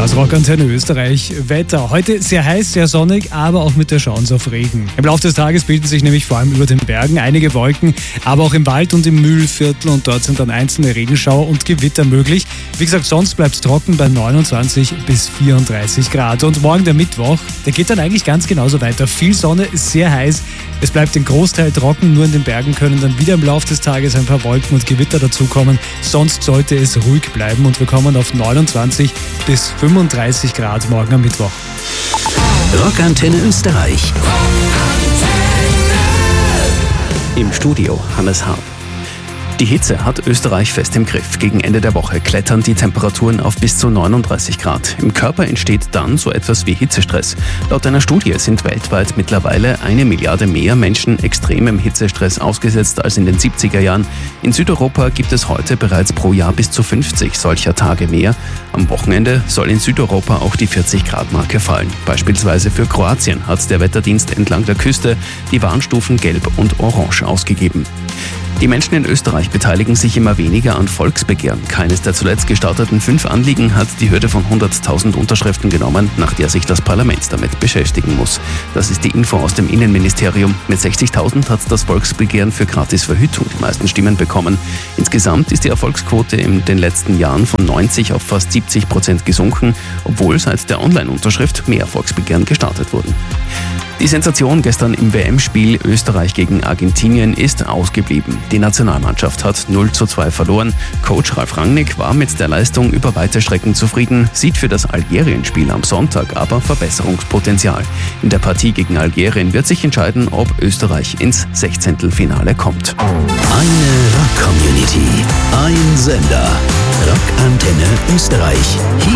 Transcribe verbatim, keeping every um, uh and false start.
Das Rockantenne Österreich Wetter. Heute sehr heiß, sehr sonnig, aber auch mit der Chance auf Regen. Im Laufe des Tages bilden sich nämlich vor allem über den Bergen einige Wolken, aber auch im Wald und im Mühlviertel, und dort sind dann einzelne Regenschauer und Gewitter möglich. Wie gesagt, sonst bleibt es trocken bei neunundzwanzig bis vierunddreißig Grad. Und morgen der Mittwoch, der geht dann eigentlich ganz genauso weiter. Viel Sonne, ist sehr heiß. Es bleibt den Großteil trocken, nur in den Bergen können dann wieder im Laufe des Tages ein paar Wolken und Gewitter dazukommen. Sonst sollte es ruhig bleiben und wir kommen auf neunundzwanzig bis fünfunddreißig Grad morgen am Mittwoch. Rockantenne Österreich. Im Studio Hannes Hahn. Die Hitze hat Österreich fest im Griff. Gegen Ende der Woche klettern die Temperaturen auf bis zu neununddreißig Grad. Im Körper entsteht dann so etwas wie Hitzestress. Laut einer Studie sind weltweit mittlerweile eine Milliarde mehr Menschen extremem Hitzestress ausgesetzt als in den siebziger Jahren. In Südeuropa gibt es heute bereits pro Jahr bis zu fünfzig solcher Tage mehr. Am Wochenende soll in Südeuropa auch die vierzig Grad Marke fallen. Beispielsweise für Kroatien hat der Wetterdienst entlang der Küste die Warnstufen Gelb und Orange ausgegeben. Die Menschen in Österreich beteiligen sich immer weniger an Volksbegehren. Keines der zuletzt gestarteten fünf Anliegen hat die Hürde von hunderttausend Unterschriften genommen, nach der sich das Parlament damit beschäftigen muss. Das ist die Info aus dem Innenministerium. Mit sechzigtausend hat das Volksbegehren für Gratisverhütung die meisten Stimmen bekommen. Insgesamt ist die Erfolgsquote in den letzten Jahren von neunzig auf fast siebzig Prozent gesunken, obwohl seit der Online-Unterschrift mehr Volksbegehren gestartet wurden. Die Sensation gestern im W M-Spiel Österreich gegen Argentinien ist ausgeblieben. Die Nationalmannschaft hat null zu zwei verloren. Coach Ralf Rangnick war mit der Leistung über weite Strecken zufrieden, sieht für das Algerien-Spiel am Sonntag aber Verbesserungspotenzial. In der Partie gegen Algerien wird sich entscheiden, ob Österreich ins Sechzehntelfinale kommt. Eine Rock-Community, ein Sender. Rockantenne Österreich. Hier